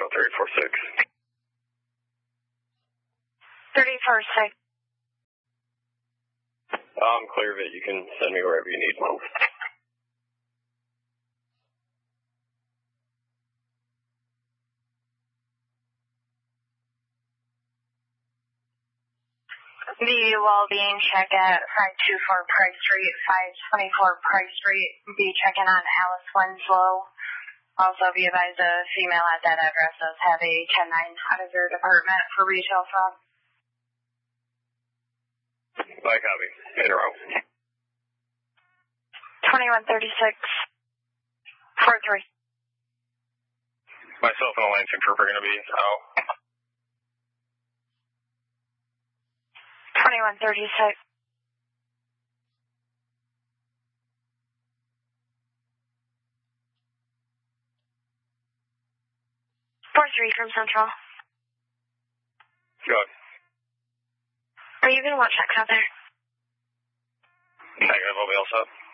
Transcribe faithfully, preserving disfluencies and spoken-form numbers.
Central, three four six. three four six. I'm clear of it. You can send me wherever you need, Mom. The well-being check at five two four Price Street, five twenty-four Price Street. Be checking on Alice Winslow. Also be advised a female at that address does have a ten nine out of your department for retail fraud. By copy. In a row. twenty-one thirty-six. four three. Myself and the Lansing Trooper are going to be out. twenty-one thirty-six. four three from Central. Good. Are you going to want checks out there? Negative, I'll be all set.